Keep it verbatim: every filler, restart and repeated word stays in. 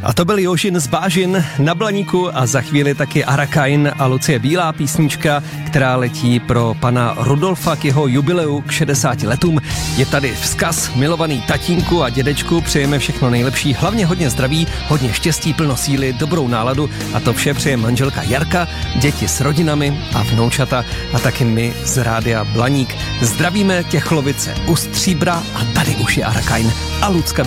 A to byl Jožin z Bážin na Blaníku a za chvíli taky Arakain a Lucie Bílá, písnička, která letí pro pana Rudolfa k jeho jubileu k šedesáti letům. Je tady vzkaz, milovaný tatínku a dědečku, přejeme všechno nejlepší, hlavně hodně zdraví, hodně štěstí, plno síly, dobrou náladu a to vše přeje manželka Jarka, děti s rodinami a vnoučata a taky my z Rádia Blaník. Zdravíme Těchlovice u Stříbra a tady už je Arakain a Lucka